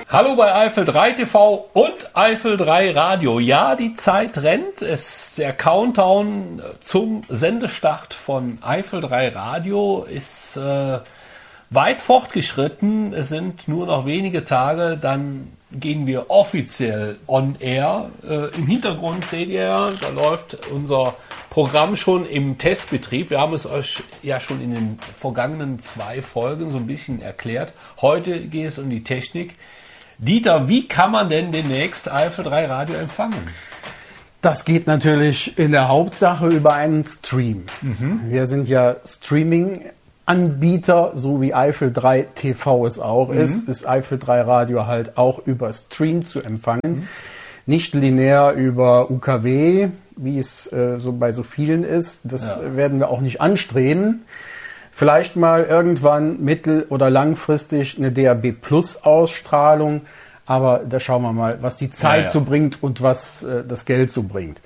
Hallo bei Eifel 3 TV und Eifel 3 Radio. Ja, die Zeit rennt. Der Countdown zum Sendestart von Eifel 3 Radio ist weit fortgeschritten. Es sind nur noch wenige Tage, dann gehen wir offiziell on air. Im Hintergrund seht ihr, da läuft unser Programm schon im Testbetrieb. Wir haben es euch ja schon in den vergangenen 2 Folgen so ein bisschen erklärt. Heute geht es um die Technik. Dieter, wie kann man denn demnächst Eifel 3 Radio empfangen? Das geht natürlich in der Hauptsache über einen Stream. Wir sind ja Streaming-Anbieter, so wie Eifel 3 TV es auch ist Eifel 3 Radio halt auch über Stream zu empfangen. Nicht linear über UKW, wie es so bei so vielen ist. Das werden wir auch nicht anstreben. Vielleicht mal irgendwann mittel- oder langfristig eine DAB Plus Ausstrahlung, aber da schauen wir mal, was die Zeit so bringt und was das Geld so bringt.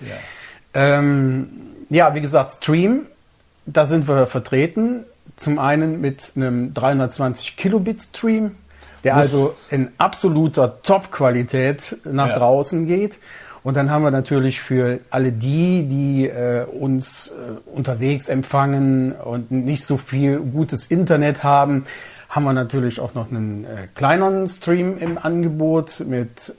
Wie gesagt, Stream, da sind wir vertreten. Zum einen mit einem 320 Kilobit Stream, der also in absoluter Top-Qualität nach draußen geht. Und dann haben wir natürlich für alle die uns unterwegs empfangen und nicht so viel gutes Internet haben, haben wir natürlich auch noch einen kleineren Stream im Angebot mit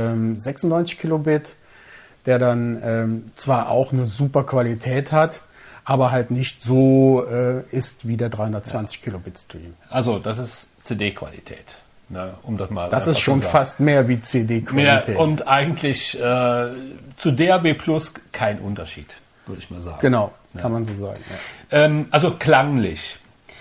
96 Kilobit, der dann zwar auch eine super Qualität hat, aber halt nicht so ist wie der 320 Kilobit Stream. Also das ist CD-Qualität. Na, um das mal das ist schon fast mehr wie CD-Qualität. Und eigentlich zu DAB Plus kein Unterschied, würde ich mal sagen. Genau, kann man so sagen. Ja. Also klanglich.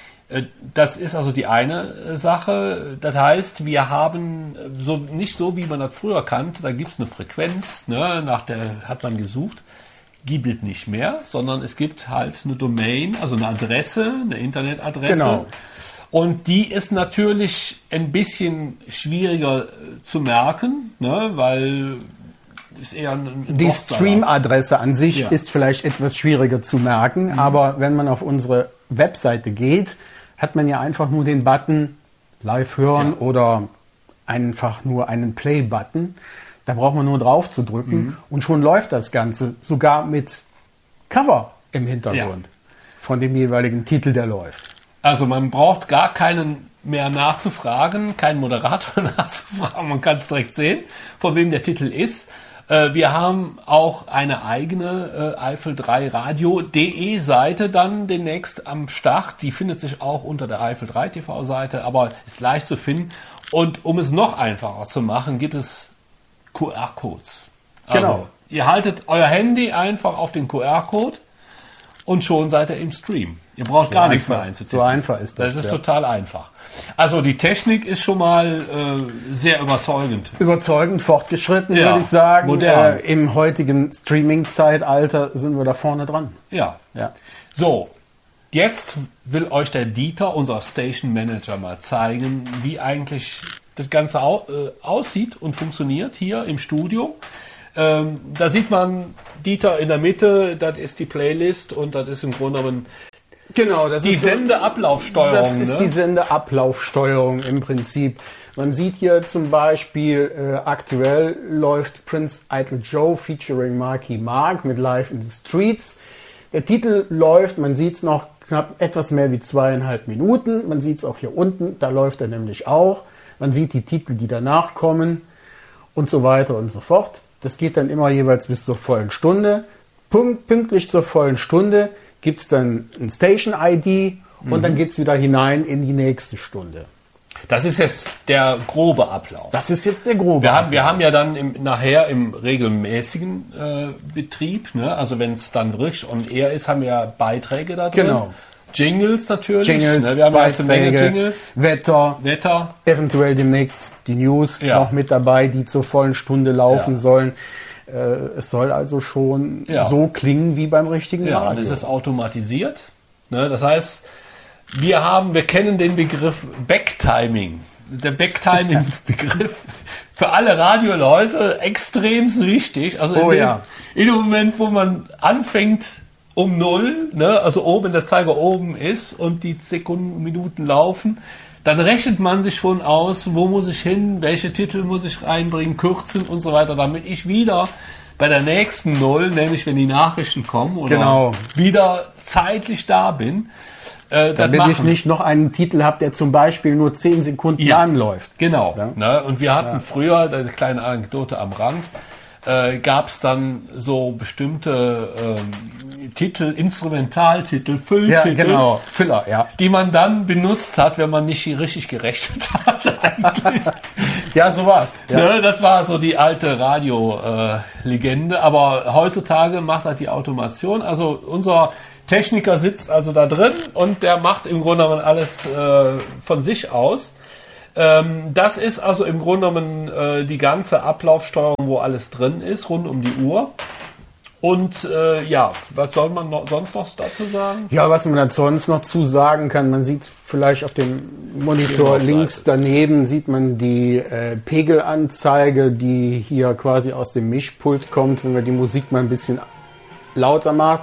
Das ist also die eine Sache. Das heißt, wir haben nicht so, wie man das früher kannte, da gibt es eine Frequenz, ne, nach der hat man gesucht. Gibt es nicht mehr, sondern es gibt halt eine Domain, also eine Adresse, eine Internetadresse. Genau. Und die ist natürlich ein bisschen schwieriger zu merken, ne, weil es eher ein die Stream-Adresse an sich ist vielleicht etwas schwieriger zu merken, aber wenn man auf unsere Webseite geht, hat man ja einfach nur den Button Live hören oder einfach nur einen Play-Button. Da braucht man nur drauf zu drücken und schon läuft das Ganze, sogar mit Cover im Hintergrund von dem jeweiligen Titel, der läuft. Also man braucht gar keinen mehr nachzufragen, keinen Moderator nachzufragen, man kann es direkt sehen, von wem der Titel ist. Wir haben auch eine eigene Eifel 3 Radio.de Seite dann demnächst am Start. Die findet sich auch unter der Eifel 3 TV Seite, aber ist leicht zu finden. Und um es noch einfacher zu machen, gibt es QR-Codes. Also, genau. Ihr haltet euer Handy einfach auf den QR-Code und schon seid ihr im Stream. Ihr braucht gar nichts mehr einzutippen. So einfach ist das. Das ist total einfach. Also die Technik ist schon mal sehr überzeugend. Überzeugend fortgeschritten, würde ich sagen. Modern. Im heutigen Streaming-Zeitalter sind wir da vorne dran. Ja. So, jetzt will euch der Dieter, unser Station Manager, mal zeigen, wie eigentlich das Ganze aussieht und funktioniert hier im Studio. Da sieht man Dieter in der Mitte, das ist die Playlist und das ist im Grunde genommen das die Sendeablaufsteuerung. Das ist die Sendeablaufsteuerung im Prinzip. Man sieht hier zum Beispiel, aktuell läuft Prince Idle Joe featuring Marky Mark mit Live in the Streets. Der Titel läuft, man sieht es noch knapp etwas mehr wie 2,5 Minuten. Man sieht es auch hier unten, da läuft er nämlich auch. Man sieht die Titel, die danach kommen und so weiter und so fort. Das geht dann immer jeweils bis zur vollen Stunde. Pünktlich zur vollen Stunde gibt es dann ein Station-ID und dann geht es wieder hinein in die nächste Stunde. Das ist jetzt der grobe Ablauf. Das ist jetzt der grobe Ablauf. Wir haben ja dann nachher im regelmäßigen Betrieb, ne? Also wenn es dann wirklich on air ist, haben wir ja Beiträge da drin. Genau. Jingles natürlich. Jingles, ne? Wir haben Beiträge, eine Menge Jingles. Wetter. Eventuell demnächst die News noch mit dabei, die zur vollen Stunde laufen sollen. Es soll also schon so klingen wie beim richtigen Radio. Und es ist automatisiert. Ne? Das heißt, wir kennen den Begriff Backtiming. Der Backtiming-Begriff für alle Radioleute extrem wichtig. Also in dem Moment, wo man anfängt um 0, ne, also oben der Zeiger oben ist und die Sekunden, Minuten laufen, dann rechnet man sich schon aus, wo muss ich hin, welche Titel muss ich reinbringen, kürzen und so weiter, damit ich wieder bei der nächsten Null, nämlich wenn die Nachrichten kommen oder wieder zeitlich da bin. Damit ich nicht noch einen Titel habe, der zum Beispiel nur 10 Sekunden anläuft. Genau. Ja. Ne? Und wir hatten früher, eine kleine Anekdote am Rand, gab es dann so bestimmte Titel, Instrumentaltitel, Fülltitel, Filler, die man dann benutzt hat, wenn man nicht richtig gerechnet hat eigentlich. Ja, so war's. Ja. Ne, das war so die alte Radio-Legende, aber heutzutage macht halt die Automation, also unser Techniker sitzt also da drin und der macht im Grunde genommen alles von sich aus. Das ist also im Grunde genommen die ganze Ablaufsteuerung, wo alles drin ist, rund um die Uhr. Und was soll man sonst noch dazu sagen? Ja, was man sonst noch zu sagen kann, man sieht vielleicht auf dem Monitor links daneben, sieht man die Pegelanzeige, die hier quasi aus dem Mischpult kommt, wenn man die Musik mal ein bisschen lauter macht.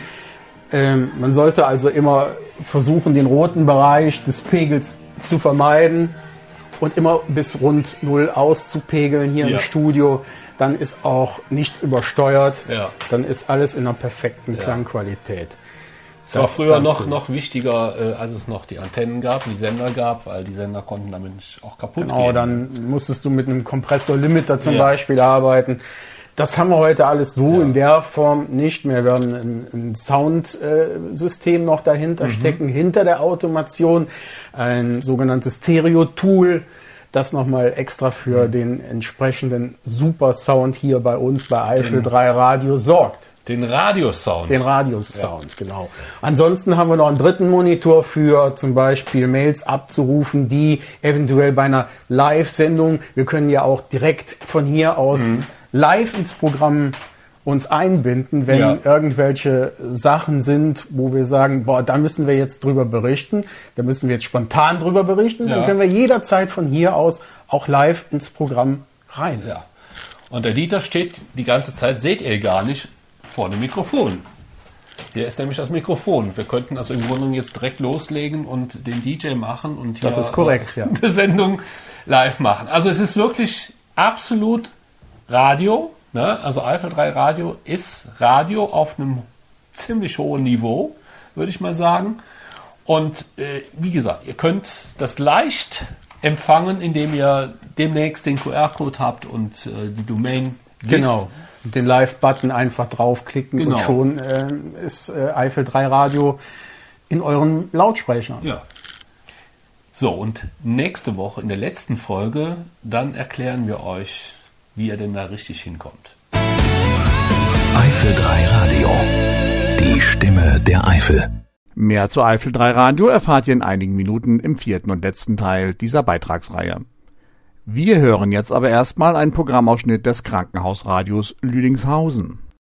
Man sollte also immer versuchen, den roten Bereich des Pegels zu vermeiden und immer bis rund 0 auszupegeln hier im Studio. Dann ist auch nichts übersteuert. Ja. Dann ist alles in einer perfekten Klangqualität. Das war früher noch wichtiger, als es noch die Antennen gab, die Sender gab, weil die Sender konnten damit auch kaputt gehen. Genau, dann musstest du mit einem Kompressor-Limiter zum Beispiel arbeiten. Das haben wir heute alles so in der Form nicht mehr. Wir haben ein Soundsystem noch dahinter stecken, hinter der Automation, ein sogenanntes Stereo-Tool, das nochmal extra für den entsprechenden Super-Sound hier bei uns bei Eifel 3 Radio sorgt. Den Radiosound. Genau. Ansonsten haben wir noch einen dritten Monitor für zum Beispiel Mails abzurufen, die eventuell bei einer Live-Sendung, wir können ja auch direkt von hier aus live ins Programm uns einbinden, wenn irgendwelche Sachen sind, wo wir sagen, da müssen wir jetzt drüber berichten, da müssen wir jetzt spontan drüber berichten, dann können wir jederzeit von hier aus auch live ins Programm rein. Ja. Und der Dieter steht die ganze Zeit, seht ihr gar nicht, vor dem Mikrofon. Hier ist nämlich das Mikrofon. Wir könnten also im Grunde jetzt direkt loslegen und den DJ machen und hier das ist korrekt, eine Sendung live machen. Also es ist wirklich absolut Radio, ne? Also Eifel 3 Radio ist Radio auf einem ziemlich hohen Niveau, würde ich mal sagen. Und wie gesagt, ihr könnt das leicht empfangen, indem ihr demnächst den QR-Code habt und die Domain wisst. Genau, den Live-Button einfach draufklicken und schon ist Eifel 3 Radio in euren Lautsprechern. Ja. So, und nächste Woche, in der letzten Folge, dann erklären wir euch, wie ihr denn da richtig hinkommt. Eifel 3 Radio, die Stimme der Eifel. Mehr zu Eifel 3 Radio erfahrt ihr in einigen Minuten im 4. und letzten Teil dieser Beitragsreihe. Wir hören jetzt aber erstmal einen Programmausschnitt des Krankenhausradios Lüdingshausen.